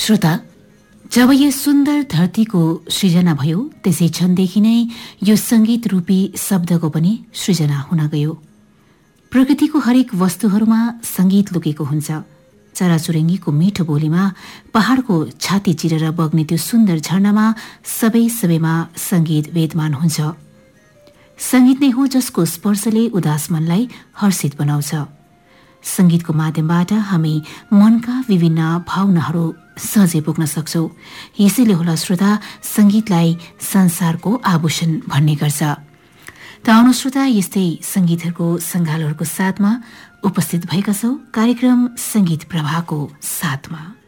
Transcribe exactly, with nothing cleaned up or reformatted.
श्रोता, जब यस सुन्दर धरतीको सृजना भयो त्यसै क्षणदेखि नै यो संगीत रूपी शब्दको पनि सृजना हुन गयो। प्रकृतिको हरेक वस्तुहरूमा संगीत लुकेको हुन्छ। चराचुरुङ्गीको मिठो बोलीमा, पहाडको छाती चिरेर बग्ने त्यो सुन्दर झरनामा सबै सबैमा संगीत वेदमान हुन्छ। संगीत नै हो जसको स्पर्शले उदास मनलाई हर्षित बनाउँछ। संगीतको माध्यमबाट हामी मनका विभिन्न भावनाहरू सहजै पुग्न सक्छौं। यसैले होला श्रोता, संगीतलाई संसारको आभूषण भन्ने गर्छ। त आउनु श्रोता, यस्तै संगीतहरूको संगालोहरूको साथमा उपस्थित भएका छौं कार्यक्रम संगीत प्रभाको साथमा।